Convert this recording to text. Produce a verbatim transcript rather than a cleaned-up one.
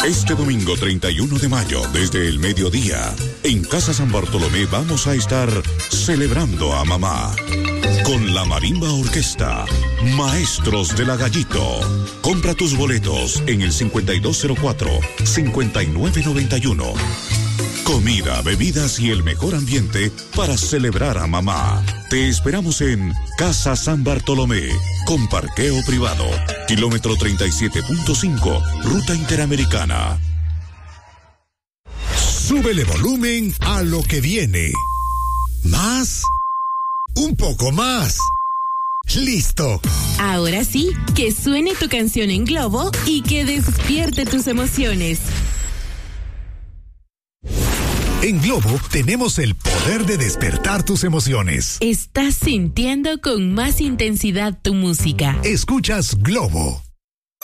Este domingo treinta y uno de mayo, desde el mediodía, en Casa San Bartolomé vamos a estar celebrando a mamá con la Marimba Orquesta, Maestros de la Gallito. Compra tus boletos en el cincuenta y dos cero cuatro, cincuenta y nueve noventa y uno. Comida, bebidas y el mejor ambiente para celebrar a mamá. Te esperamos en Casa San Bartolomé, con parqueo privado, kilómetro treinta y siete punto cinco, Ruta Interamericana. Súbele volumen a lo que viene. ¿Más? Un poco más. ¡Listo! Ahora sí, que suene tu canción en globo y que despierte tus emociones. En Globo tenemos el poder de despertar tus emociones. Estás sintiendo con más intensidad tu música. Escuchas Globo.